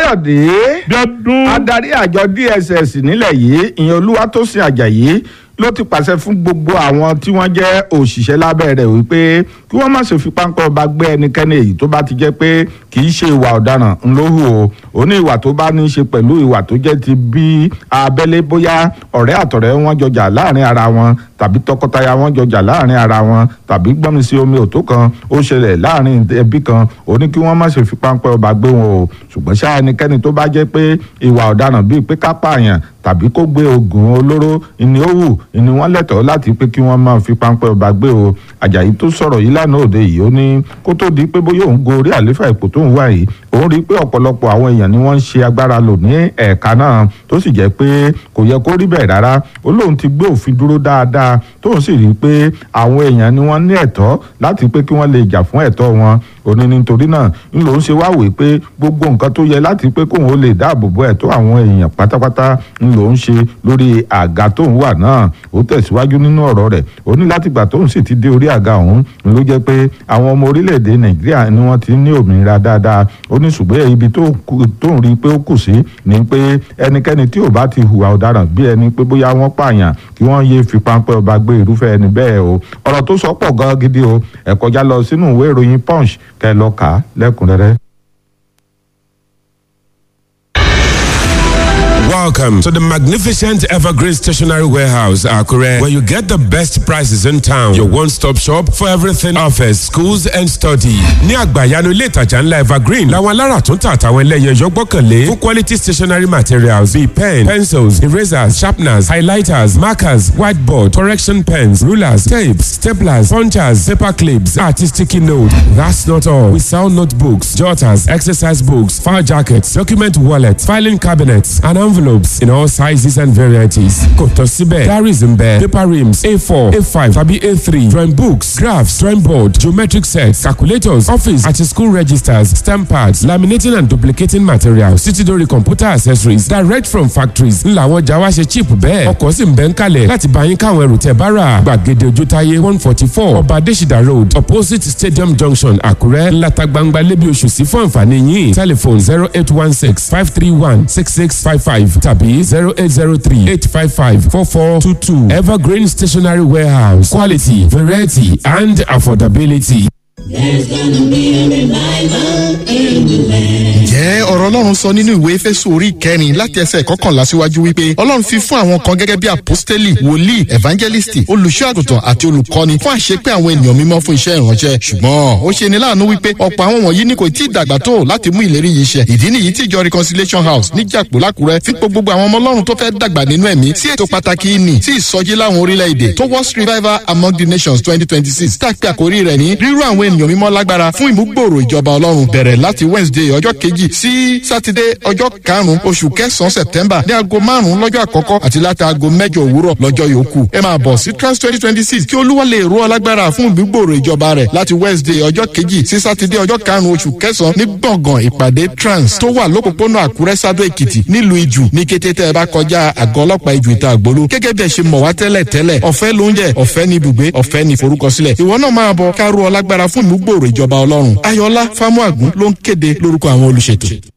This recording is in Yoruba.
Káyọ̀dé adarí àjọ DSS nílẹ̀ yìí ìyẹn Olúwatósìn Àjàyí ló ti pàṣẹ fún gbogbo àwọn tí wọ́n jẹ́ òṣìṣẹ́ lábẹ́ rẹ̀ wípé kí wọ́n má ṣe fi páńpẹ́ ọba gbé ẹnikẹ́ni èyí tó bá ti jẹ́ pé kì í ṣe ìwà ọ̀daràn ńlọ́hù o ó ní ìwà tó bá ní í ṣe pẹ̀lú ìwà tó jẹ́ ti bí abẹ́lé bóyá ọ̀rẹ́ àtọ̀rẹ́ wọn jọjà láàrin ara wọn tàbí tọkọtaya wọn jọjà láàrin ara wọn tàbí gbọ́nmi sí omi òtó kan ó ṣẹlẹ̀ láàrin ẹbí kan ó ní kí wọ́n má ṣe fi páńpẹ́ ọba gbé wọn o ṣùgbọ́n ṣá ẹnikẹ́ni tó bá jẹ́ pé ìwà ọ̀daràn bíi pé ká pààyàn tàbí kó gbé oògùn olóró ìní ó wù ìní wọ́n lẹ́tọ̀ọ́ láti pé kí wọ́n máa fi páńpẹ́ ọba gbé o Àjàyí tó sọ̀rọ̀ yìí lánàá òde yìí ó ní kó tó di pé bóyá òun gorí àléfà ipò tó ń wà yìí òun rí i pé ọ̀pọ̀lọpọ̀ àwọn èèyàn ni wọ́n ń ṣe agbára lò ní ẹ̀ka náà tó sì jẹ́ pé kò yẹ kó rí bẹ́ẹ̀ rárá ó lóun ti gbé òfin dúró dáadáa tóun sì rí i pé àwọn èèyàn ni wọ́n ní ẹ̀tọ́ láti pé kí wọ́n lè jà fún ẹ̀tọ́ wọn òní nítorí náà ń lòun ṣe wá wèé pé gbogbo nǹkan tó yẹ láti pé kóun ó lè dáàbò bo ẹ̀tọ́ àwọn èèyàn pátápátá ń lòun ṣe lórí àga tóun wà náà ó tẹ̀síwájú nínú ọ̀rọ̀ rẹ̀ ó ní látìgbà tóun sì ti dé orí àga ọ̀hún ló jẹ́ pé àwọn ọmọ orílẹ̀-èdè Nàìjíríà ni wọ́n ti ní òmìnira dáadáa ó ní ṣùgbọ́n ibi tóun rí i pé ó kù sí ni pé ẹnikẹ́ni tí ò bá ti hùwà ọ̀daràn bí ẹni pé bóyá wọ́n pààyàn kí wọ́n yéé fi páńpẹ́ ọba gbé irúfẹ́ ẹni bẹ́ẹ̀ o ọ̀rọ̀ tó sọ pọ̀ gan gidi o ẹ kọjá lọ sínú ìwé ìròyìn Punch kẹ́ lọ kà á lẹ́kùnrẹ́rẹ́. Welcome to the magnificent Evergreen Stationery Warehouse, Akure, where you get the best prices in town. Your one-stop shop for everything office, schools and study. Ní àgbàyanu ilé ìtajà ńlá Evergreen, làwọn alára tún tà àtàwọn ẹlẹ́yẹ yọ gbọ́kànlé fún quality stationery materials bíi pen, pencils, erasers, sharpeners, highlighters, markers, whiteboard, correction pens, rulers, tapes, staplers, punchers, paper clips, àti sticky note. That's not all. We sell notebooks, jotters, exercise books, file jackets, document wallets, filing cabinets, and envelopes in all sizes and varieties. Kò tán síbẹ̀, diaries ń bẹ, paper rims, A4, A5 tàbí A3, drawing books, graphs, drawing board, geometric sets, calculators, office àti school registers, stamp pads, laminating and duplicating materials, títí dórí computer accessories, direct from factories. Ńlá àwọn ọjà wa ṣe cheap bẹ́ẹ̀. Ọkọ̀ sì ń bẹ ń kalẹ̀ láti bá yín káwọn ẹrù tẹ́ bá rà. Gbàgede Ojútáyé 144 Ọba Adésìdá Road, opposite Stadium Junction, Àkúrẹ́. Ńláta gbangba lébi oṣù sí fún àǹfààní yín. Telephone 0816-531-6655 tàbí 0803-855-4422. Evergreen Stationery Warehouse. Quality, variety and affordability. There's gonna be a revival in the land. Ǹjẹ́ ọ̀rọ̀ Ọlọ́run sọ nínú ìwé Éfésù orí 4 láti ẹsẹ̀ 11 síwájú wípé Ọlọ́run fi fún àwọn kan gẹ́gẹ́ bí àpọ́stélì, wòlíì, evangelisti, olùṣọ́ àgùntàn àti olùkọ́ni fún àṣepé àwọn ènìyàn mímọ́ fún iṣẹ́ ìránṣẹ́. Ṣùgbọ́n ó ṣe ni láàánú wípé ọ̀pọ̀ àwọn wọ̀nyí ni kò tí ì dàgbà tó láti mú ìlérí yìí ṣẹ. Ìdí nìyí tí ìjọ Reconciliation House ní Jàpò l'Ákúrẹ́ fi pè gbogbo àwọn ọmọ Ọlọ́run tó fẹ́ dàgbà nínú ẹ̀mí sí ètò pàtàkì ìní sí ìsọjí láwọn orílẹ̀-èdè Towards Revival Among the Nations 2026 tá a pè àkórí rẹ̀ ní rírú àwọn ènìyàn mímọ́ lágbára fún ìmúgbòòrò ìjọba Ọlọ́run bẹ̀rẹ̀ láti Wednesday ọjọ́ 2 sí Saturday ọjọ́ 5 oṣù kẹsàn-án September ní aago 5 lọ́jọ́ àkọ́kọ́ àti láti aago 8 òwúrọ̀ lọ́jọ́ yòókù. Ẹ máa bọ̀ sí Trans 2026 kí Olúwa lè rú ọ lágbára fún ìmúgbòòrò ìjọba rẹ̀ láti Wednesday ọjọ́ 2 sí Saturday ọjọ́ 5 oṣù kẹsàn-án ní gbọ̀ngàn ìpàdé Trans tó wà lópòpónà Àkúrẹ́ Sádó Èkìtì nílùú Ìjù ní kété tẹ́ ẹ bá kọjá àgọ́ ọlọ́pàá Ìjù Ìta Àgbòló. Gẹ́gẹ́ bí ẹ ṣe mọ̀ wá tẹ́lẹ̀ ọ̀fẹ́ lóúnjẹ, ọ̀fẹ́ ní ibùgbé, ọ̀fẹ́ ní ìforúkọsílẹ̀. Ìwọ náà máa bọ̀ ká rú ọ lágbára fún ìmúgbòòrò ìjọba Ọlọ́run. Ayọ̀lá Fámúàgún ló ń kéde lórúkọ àwọn olùṣètò.